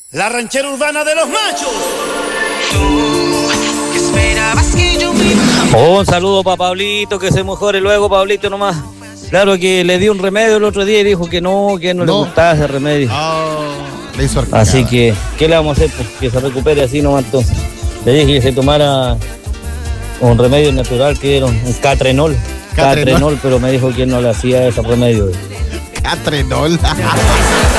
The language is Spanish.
La ranchera urbana de los machos. Un saludo para Pablito, que se mejore luego, Pablito nomás. Claro que le di un remedio el otro día y dijo que no le gustaba ese remedio. Le hizo arcada. Así que, ¿qué le vamos a hacer? Pues que se recupere así nomás entonces. Le dije que se tomara un remedio natural que era un catrenol. Catrenol, pero me dijo que él no le hacía ese remedio. Catrenol.